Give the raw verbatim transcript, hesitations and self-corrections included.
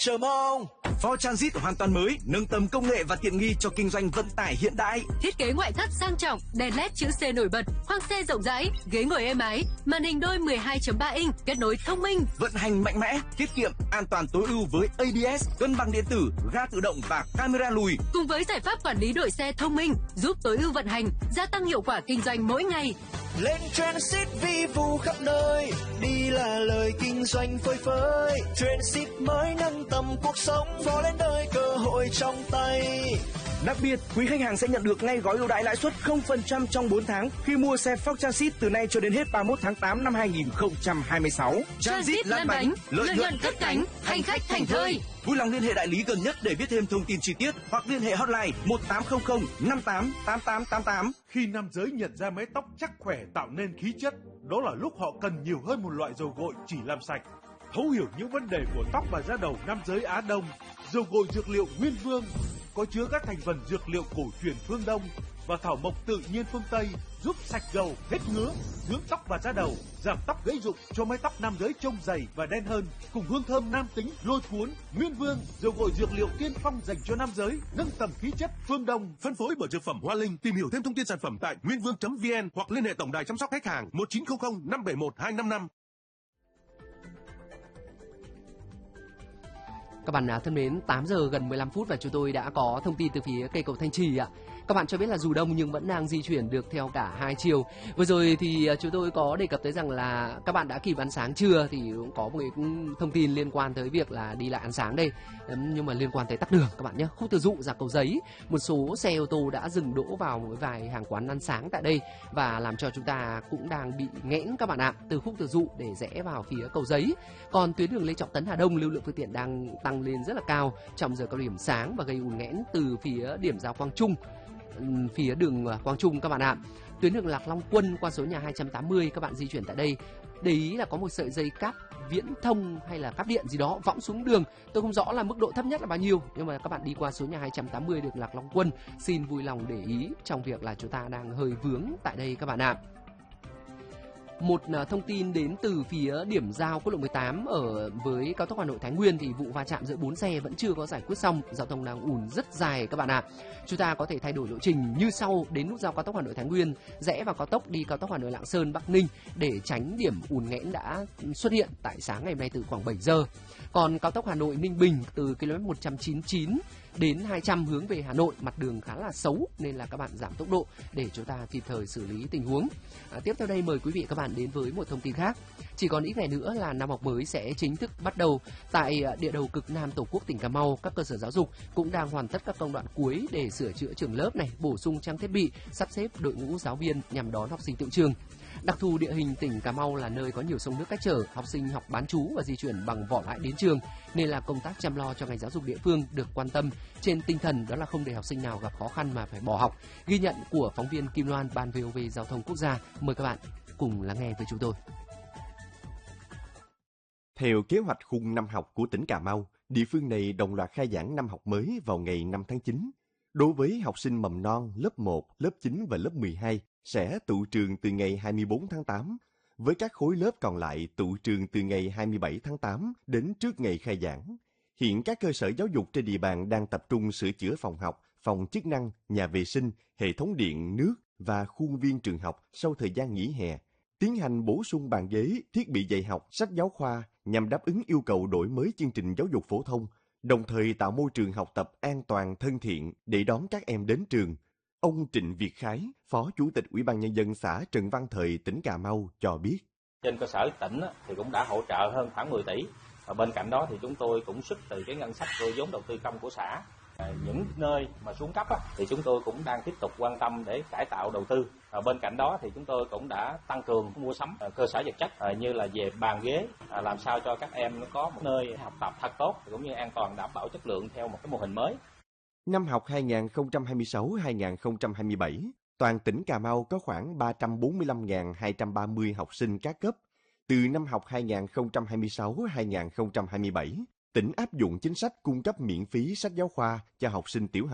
Chờ mong! Ford Transit hoàn toàn mới, nâng tầm công nghệ và tiện nghi cho kinh doanh vận tải hiện đại. Thiết kế ngoại thất sang trọng, đèn led chữ C nổi bật, khoang xe rộng rãi, ghế ngồi êm ái, màn hình đôi mười hai chấm ba inch, kết nối thông minh, vận hành mạnh mẽ, tiết kiệm, an toàn tối ưu với a bê ét, cân bằng điện tử, ga tự động và camera lùi. Cùng với giải pháp quản lý đội xe thông minh, giúp tối ưu vận hành, gia tăng hiệu quả kinh doanh mỗi ngày. Lên Transit vi vu khắp nơi, đi là lời kinh doanh phơi phới. Transit mới nâng tầm cuộc sống, phó lên đời cơ hội trong tay. Đặc biệt, quý khách hàng sẽ nhận được ngay gói ưu đãi lãi suất không phần trăm trong bốn tháng khi mua xe Ford Transit từ nay cho đến hết ba mươi mốt tháng tám năm hai nghìn không trăm hai mươi sáu. Transit lăn bánh, lợi nhuận cất cánh, hành khách thành thơi. Vui lòng liên hệ đại lý gần nhất để biết thêm thông tin chi tiết hoặc liên hệ hotline một tám không không năm tám tám tám tám tám. Khi nam giới nhận ra mái tóc chắc khỏe tạo nên khí chất, đó là lúc họ cần nhiều hơn một loại dầu gội chỉ làm sạch. Thấu hiểu những vấn đề của tóc và da đầu nam giới Á Đông, dầu gội dược liệu Nguyên Vương có chứa các thành phần dược liệu cổ truyền phương Đông và thảo mộc tự nhiên phương Tây, giúp sạch gầu, hết ngứa, dưỡng tóc và da đầu, giảm tóc gãy rụng cho mái tóc nam giới trông dày và đen hơn, cùng hương thơm nam tính lôi cuốn. Nguyên Vương, dầu gội dược liệu tiên phong dành cho nam giới, nâng tầm khí chất phương Đông. Phân phối bởi dược phẩm Hoa Linh. Tìm hiểu thêm thông tin sản phẩm tại nguyên vương chấm vn hoặc liên hệ tổng đài chăm sóc khách hàng một chín không không năm bảy một hai năm năm. Các bạn thân mến, tám giờ gần mười lăm phút và chúng tôi đã có thông tin từ phía cây cầu Thanh Trì ạ. Các bạn cho biết là dù đông nhưng vẫn đang di chuyển được theo cả hai chiều. Vừa rồi thì chúng tôi có đề cập tới rằng là các bạn đã kịp ăn sáng chưa, thì cũng có một cái thông tin liên quan tới việc là đi lại ăn sáng đây. Nhưng mà liên quan tới tắc đường các bạn nhé. Khúc Từ Dụ ra Cầu Giấy, một số xe ô tô đã dừng đỗ vào một vài hàng quán ăn sáng tại đây và làm cho chúng ta cũng đang bị nghẽn các bạn ạ, từ Khúc Từ Dụ để rẽ vào phía Cầu Giấy. Còn tuyến đường Lê Trọng Tấn Hà Đông, lưu lượng phương tiện đang tăng lên rất là cao trong giờ cao điểm sáng và gây ùn nghẽn từ phía điểm giao Quang Trung, phía đường Quang Trung các bạn ạ. Tuyến đường Lạc Long Quân qua số nhà hai trăm tám mươi, các bạn di chuyển tại đây, để ý là có một sợi dây cáp viễn thông hay là cáp điện gì đó võng xuống đường. Tôi không rõ là mức độ thấp nhất là bao nhiêu, nhưng mà các bạn đi qua số nhà hai trăm tám mươi đường Lạc Long Quân, xin vui lòng để ý trong việc là chúng ta đang hơi vướng tại đây các bạn ạ. Một thông tin đến từ phía điểm giao quốc lộ mười tám ở với cao tốc Hà Nội Thái Nguyên thì vụ va chạm giữa bốn xe vẫn chưa có giải quyết xong, giao thông đang ùn rất dài các bạn ạ. Chúng ta có thể thay đổi lộ trình như sau: đến nút giao cao tốc Hà Nội Thái Nguyên, rẽ vào cao tốc đi cao tốc Hà Nội Lạng Sơn Bắc Ninh để tránh điểm ùn nghẽn đã xuất hiện tại sáng ngày hôm nay từ khoảng bảy giờ. Còn cao tốc Hà Nội Ninh Bình từ km một trăm chín mươi chín đến hai trăm hướng về Hà Nội, mặt đường khá là xấu nên là các bạn giảm tốc độ để chúng ta kịp thời xử lý tình huống. À, tiếp theo đây mời quý vị các bạn đến với một thông tin khác. Chỉ còn ít ngày nữa là năm học mới sẽ chính thức bắt đầu. Tại địa đầu cực Nam Tổ quốc tỉnh Cà Mau, các cơ sở giáo dục cũng đang hoàn tất các công đoạn cuối để sửa chữa trường lớp này, bổ sung trang thiết bị, sắp xếp đội ngũ giáo viên nhằm đón học sinh tự trường. Đặc thù địa hình tỉnh Cà Mau là nơi có nhiều sông nước cách trở, học sinh học bán trú và di chuyển bằng vỏ lại đến trường, nên là công tác chăm lo cho ngành giáo dục địa phương được quan tâm trên tinh thần đó là không để học sinh nào gặp khó khăn mà phải bỏ học. Ghi nhận của phóng viên Kim Loan, Ban vê o vê Giao thông Quốc gia. Mời các bạn cùng lắng nghe với chúng tôi. Theo kế hoạch khung năm học của tỉnh Cà Mau, địa phương này đồng loạt khai giảng năm học mới vào ngày năm tháng chín. Đối với học sinh mầm non, lớp một, lớp chín và lớp mười hai sẽ tụ trường từ ngày hai mươi bốn tháng tám. Với các khối lớp còn lại tụ trường từ ngày hai mươi bảy tháng tám đến trước ngày khai giảng. Hiện các cơ sở giáo dục trên địa bàn đang tập trung sửa chữa phòng học, phòng chức năng, nhà vệ sinh, hệ thống điện, nước và khuôn viên trường học sau thời gian nghỉ hè. Tiến hành bổ sung bàn ghế, thiết bị dạy học, sách giáo khoa nhằm đáp ứng yêu cầu đổi mới chương trình giáo dục phổ thông, đồng thời tạo môi trường học tập an toàn, thân thiện để đón các em đến trường. Ông Trịnh Việt Khái, Phó Chủ tịch Ủy ban Nhân dân xã Trần Văn Thời, tỉnh Cà Mau cho biết. Trên cơ sở tỉnh thì cũng đã hỗ trợ hơn khoảng mười tỷ. Và bên cạnh đó thì chúng tôi cũng xuất từ cái ngân sách của vốn đầu tư công của xã. Những nơi mà xuống cấp thì chúng tôi cũng đang tiếp tục quan tâm để cải tạo đầu tư. Và bên cạnh đó thì chúng tôi cũng đã tăng cường mua sắm cơ sở vật chất như là về bàn ghế, làm sao cho các em nó có một nơi học tập thật tốt cũng như an toàn, đảm bảo chất lượng theo một cái mô hình mới. Năm học hai nghìn không trăm hai mươi sáu hai nghìn không trăm hai mươi bảy, toàn tỉnh Cà Mau có khoảng ba trăm bốn mươi lăm nghìn hai trăm ba mươi học sinh các cấp. Từ năm học hai nghìn không trăm hai mươi sáu hai nghìn không trăm hai mươi bảy, tỉnh áp dụng chính sách cung cấp miễn phí sách giáo khoa cho học sinh tiểu học.